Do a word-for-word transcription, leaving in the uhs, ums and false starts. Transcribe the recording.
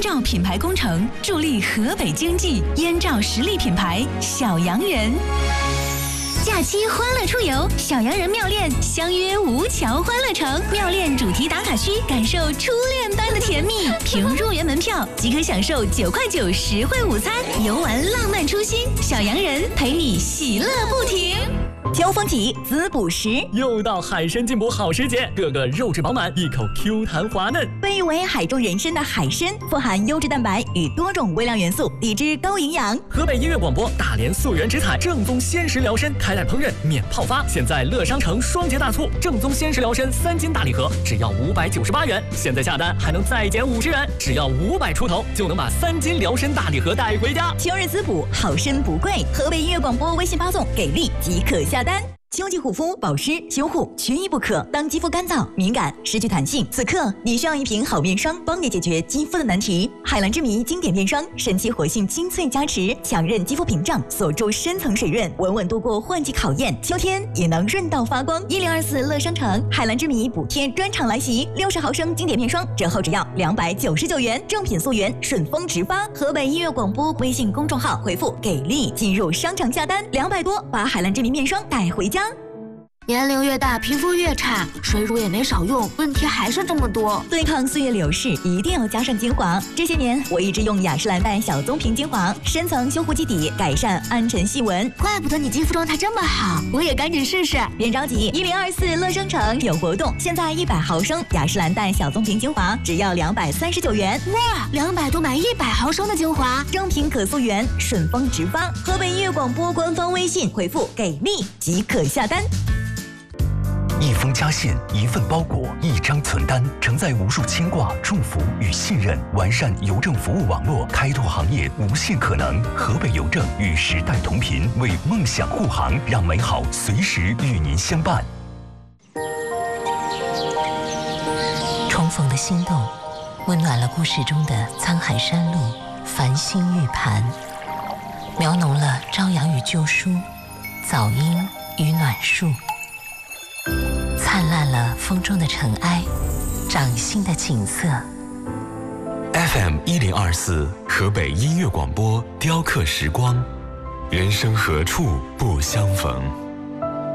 罩品牌工程，助力河北经济。燕赵实力品牌小洋人。假期欢乐出游，小洋人妙恋相约吴桥欢乐城，妙恋主题打卡区，感受初恋般的甜蜜。凭入园门票即可享受九块九实惠午餐，游玩浪漫初心。小洋人陪你喜乐不停。 秋风起，滋补时， 又到海参进补好时节，个个肉质饱满，一口 Q 弹滑嫩。 被誉为海中人参的海参，富含优质蛋白与多种微量元素，抵制高营养。 河北音乐广播大连溯源直采正宗鲜食辽参，开袋烹饪免泡发。现在乐商城双节大促，正宗鲜食辽参三斤大礼盒只要五百九十八元，现在下单还能再减五十元，只要五百出头就能把三斤辽参大礼盒带回家。 秋日滋补，好参不贵。河北音乐广播微信发送给力即可下单。秋季护肤保湿修护缺一不可。当肌肤干燥敏感失去弹性，此刻你需要一瓶好面霜，帮你解决肌肤的难题。海蓝之谜经典面霜，神奇活性精粹加持，强韧肌肤屏障，锁住深层水润，稳稳度过换季考验。秋天也能润到发光。一零二四乐商城海蓝之谜补贴专场来袭，六十毫升经典面霜折后只要两百九十九元，正品溯源，顺丰直发。河北音乐广播微信公众号回复给力进入商场下单，两百多把海蓝之谜面霜带回家。 年龄越大，皮肤越差，水乳也没少用，问题还是这么多。 对抗岁月流逝，一定要加上精华。这些年，我一直用雅诗兰黛小棕瓶精华，深层修护基底，改善暗沉细纹。 怪不得你肌肤状态这么好，我也赶紧试试。 别着急，一零二四乐商城有活动，现在一百毫升雅诗兰黛小棕瓶精华只要两百三十九元。 哇，两百多买一百毫升的精华， 正品可溯源，顺丰直发。河北音乐广播官方微信回复给力即可下单。 一封家信，一份包裹，一张存单，承载无数牵挂、祝福与信任。完善邮政服务网络，开拓行业无限可能。河北邮政与时代同频，为梦想护航，让美好随时与您相伴。 重逢的心动，温暖了故事中的沧海山路、繁星玉盘，描浓了朝阳与旧书、早莺与暖树。灿烂了风中的尘埃，掌心的景色。 F M 一零二四河北音乐广播，雕刻时光，人生何处不相逢。